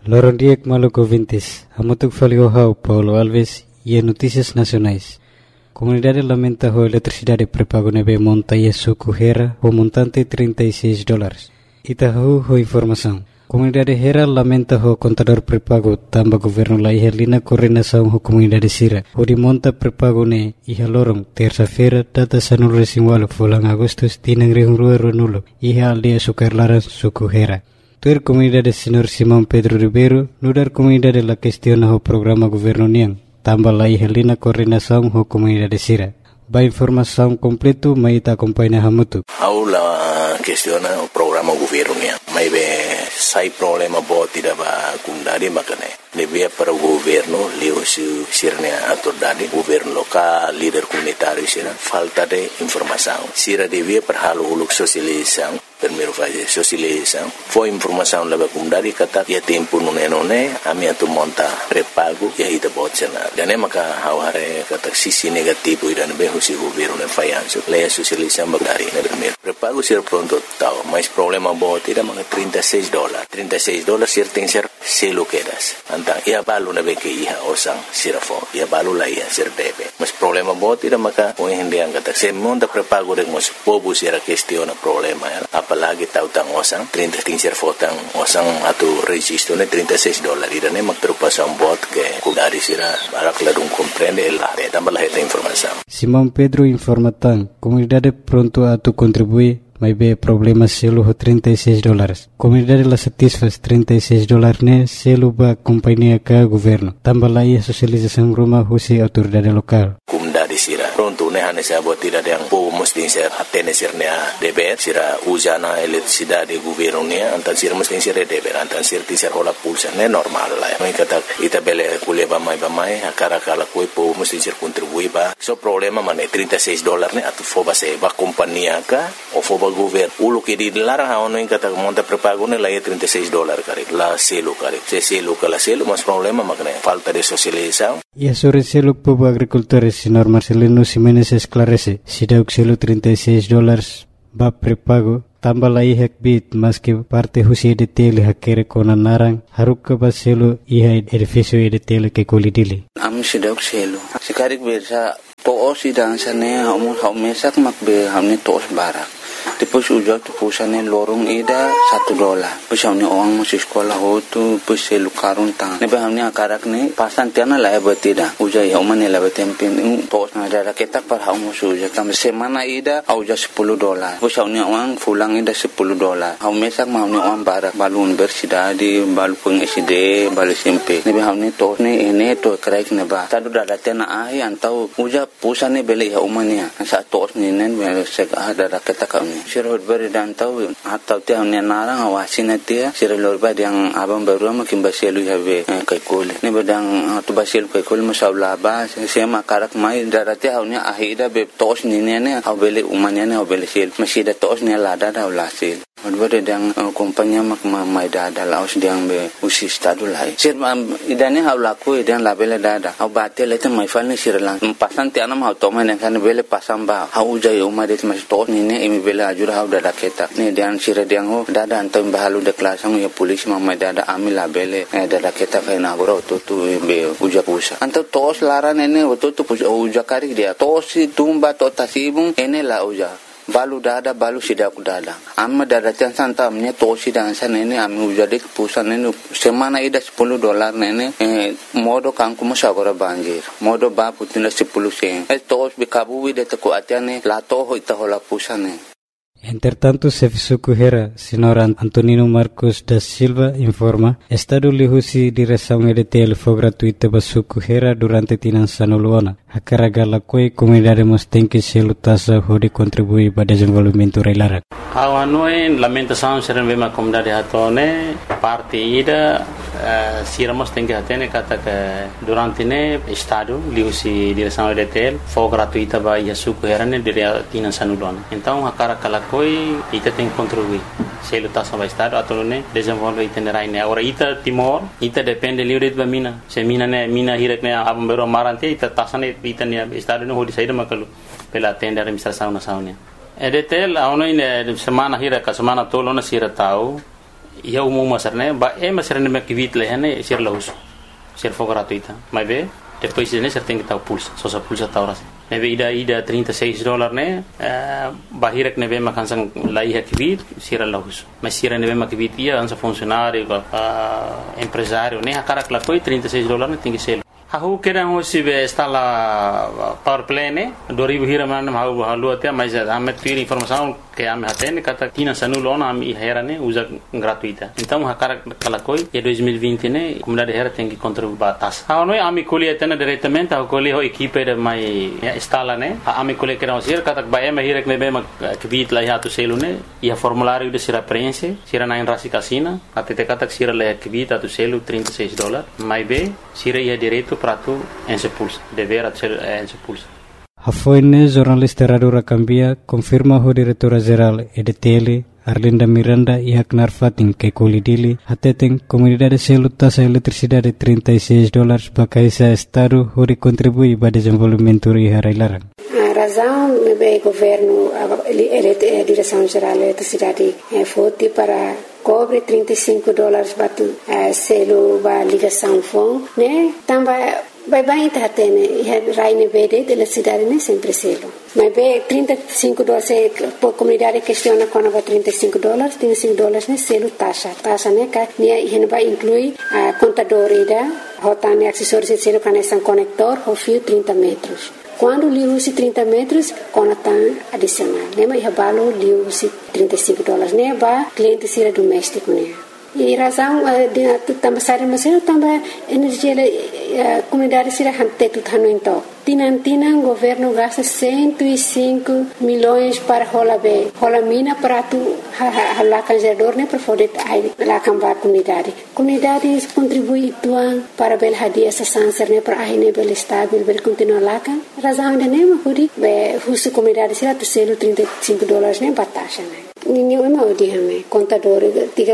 Lorondiek Maluco Vintes, Amutuk Faliohau, Paulo Alves e Notícias Nacionais. Comunidade lamenta a eletricidade prepago nebe monta e suco Hera, o montante $36. Itahu ho informação. Comunidade Hera lamenta o contador prepago tamba governo la ihelina coordenação ho comunidade Sira. O de monta prepago ne iha lorong terça-feira data sanul resimwalo fulang Agustus tinang rihungrua ronulo iha aldea sukarlaran suco Hera. Tuer comunidade Senhor Simão Pedro Ribeiro, nudar comunidade la questiona o programa governo niang, tamba la ihelina coordenação ho comunidade Sira. Ba informação completo mai ita acompanha hamutu. Aula questiona o programa governo niang. Mai be sai problema boti da ba kundari makane. Devia para o governo, leo sirne autoridade, governo local, líder comunitário sira, falta de informação. Sira devia para halo uluk socialização, primeiro fazer socialização. Foi informação leva comunidade kata ya tempo nune a minha tu monta prepago e aí da botsena. Dane maka haware kata sisi negativo ida be husi governo ne fayanso. Leia socialização bagari ne primeiro. Prepago sira pronto tal, mas problema boti da maka $36. $36 sir tem ser selo quedas. Antang ia balu na beke iha osang sirafo ia balu la iha sir debe mas problema boti da maka o hindi ang kata se monta prepago de mas pobu sira questiona problema apalagi tautang osang 30 ting sir fotang osang atu registro ne $36 ida ne magtrupasan bot ke kudari sira barak ladung comprende el tambah la esta informação. Simão Pedro informatan comunidade pronto a tu contribuir mas be problema selo ho $36. Comunidade la satisfaz $36 ne selo ba companhia ka governo. Tambah la ia socialização rumah husi autoridade lokal. Comunidade sira pronto ne hane sa botida yang po mesti ser atene sirne deber sira usana eletricidade governo ne antan sira mesti ser deber antan sir ti ser hola pulsa ne normal la. Mai kata ita bele kule ba mai akara kala ko po mesti ser contribui ba. So problema mane $36 ne atu foba se ba companhia ka o foba governo ulo que dilarang ano yung kata monta prepago nila ay $36 kari la selo kari se selo kala selo mas problema magna falta de socialização. E sobre selo povo agricultores senhor Marcelino Ximenes esclarece si dauk selo $36 ba prepago tambah la ihek bit mas que parte husi de tele hakere kona narang haruk ka ba selo iha edificio de tele ke kolidili am si dauk selo sikarik bersa to si dansane hamu mesak makbe hamne tos barak. Depois ujak tu pusane lorong ida $1. Depois hamne orang masih sekolah hotu depois selu karun tang. Nebe hamne akarak ne pasan tiana la batida. Ujak hamne la batempen tos na ada ketak par hamu ujak tam semana ida auja $10. Depois hamne orang fulang ida $10. Hamne sak hamne orang barak balun bersidadi balu peng SD balu SMP. Nebe hamne tos ne ene to kraik ne ba. Tadu dada tiana ahi antau ujak pusane beli umania. Sa tos ne nen sek ada ketak sirot beri dan tahu atau tiang ni narang awasin dia sirot beri yang abang baru makin basilu habe kaikul ni bedang tu basilu kaikul masalah bah saya makarak mai darati haunya ahida be tos ni ne au beli umanya ne au beli sil masih ada tos ni lada dah ulasil Advare dang kompanya mak mai dada laos diang be usi stadu lai. Sir idane hau laku idan labele dada. Hau batel itu mai fal ni sirlang. Pasan ti anam hau toma ne kan bele pasam ba. Hau jai umar det mas tos ni ne imi bele ajur hau dada keta. Ni dian sir diang ho dada antam bahalu de klasang ya polis mai dada ami labele dada keta kai na goro tu be uja pusa. Antam tos laran ene tu uja kari dia. Tos si tumba to tasibung ene la uja. Balu dada balu sidak dada amma dada tian santa amne tosi dan san ini ami ujade pusan ini semana ida $10 nene modo kanku musagora banjir modo ba putina 10 sen tos bikabu wide te ko atiane la to ho ita hola pusane. Entretanto, Serviço Hera, senhor Antonino Marcos da Silva, informa, Estado lihusi direção EDTL foi gratuita basuku Hera durante tinançano luana. A carga la coi comunidade mostém que se lutassa hode contribuir para desenvolvimento reilara. Awanoi lamentação serem bem a comunidade hatone parte ida siramos tem que atene kata que durante ne Estado lihusi direção EDTL foi gratuita para basuku Hera ne dire tinançano luana. Então a carga la coi ita tem que contribuir se lutação vai Estado atau ne desenvolver itinerário ne. Agora ita Timor ita depende livre de mina. Se mina hirek ne abam bero marante ita tasane ita ne Estado ne hodi saída makalu pela tenda administração nacional. EDTL aonde semana hirek semana tolo na sira tau ia umum masarne ba masarne me kivit lehane sir lahus sir for gratuita mas be depois ne ser tem que tal pulsa só sa pulsa tauras nebe ida $36 ne bahirek nebe makan sang lai kivit sir lahus mas sir nebe makivit ia ansa funcionário empresário ne akarak la koi $36 ne tem que ser Aku kira hosi be stala power play ne 2000 hiraman mau halu atia mas ame tiri informação que ame hatene kata tina sanulona ame hera ne usa gratuita então hakara kalakoi e 2020 ne comunidade hera tem que contribuir batas não é ame colhe tena diretamente a colhe ho equipe de mai instala ne ame colhe kira hosi kata ba ame hira ne be ma kvit la hatu selu ne e formulário de sira preenche sira na rasi casina até kata sira la kvit atu selu $36 mai be sira ia direito para tu ensepulsa dever ser ensepulsa. Hafoine jornalista Radura Cambia confirma o diretora-geral EDTL Arlinda Miranda e Aknar Fatin que colidili até comunidade selo taxa eletricidade $36 para esse estado onde contribui para o desenvolvimento e a Railarang. A razão do governo, a direção-geral da eletricidade foi para cobre $35 para selo para ligação phone, né? Também vai ter né, raine verde de eletricidade né sempre selo. Mas bem $35 por comunidade questiona quando vai $35 né selo taxa né que né vai incluir a contador ida, rotane acessórios de selo conexão conector, o fio 30 metros. Quando liu-se 30 metros, conta adicional. Lembra que valor liu-se $35, né? Para cliente ser doméstico, né? E razão de também sair mas também energia comunidade será hante tudo no então. Tinan governo gasta 105 milhões para rola mina para tu hala canjador né para poder lá cambar comunidade contribui tuan para bel hadia essa sanser né para aí bel estável bel continuar lá kan razão de né mas husu comunidade será tu selo $35 né batasha né ninguém não diame contador diga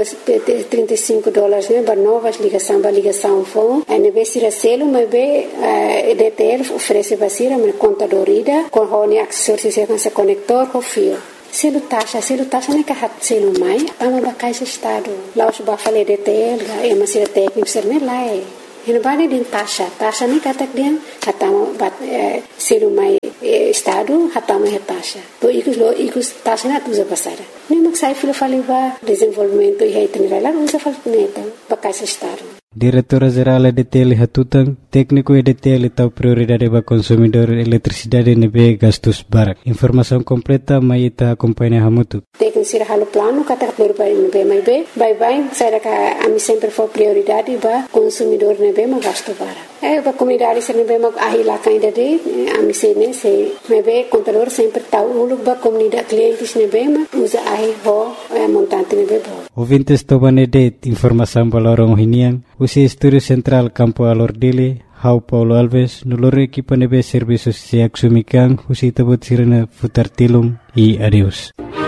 $35 né para novas ligação phone aí be será selo mas be EDTL oferece basira mas contador ida com o acessório se conector o fio selo taxa né que hat selo mai ama bakai se estado lá os ba fale EDTL é uma sira técnico ser né lá é ele vai de taxa né kata dia hatama selo mai estado hatama taxa to ikus taxa na tuza basara nem mak sai filo fale ba desenvolvimento e retenir lá usa fale neta bakai se estado. Diretora-geral EDTL Hatutang, técnico EDTL tau prioridade para consumidor eletricidade nebe gastos barak. Informação completa mai ita acompanha hamutu. Técnico sira halo plano kata prioridade nebe mai be, bye sai ka ami sempre for prioridade para consumidor nebe ma gasto barak. Para comunidade sira nebe ma ahila kainda de ami sene se nebe contador sempre tau uluk ba comunidade clientes nebe ma usa ahi ho montante nebe bo. Ouvintes tobanede informação balorong hinian usi Estúdio Central Campo Alordile, Hau Paulo Alves, noloro equipa nebe serviços se axumikan, usi tabut sirena futar tilum e adeus.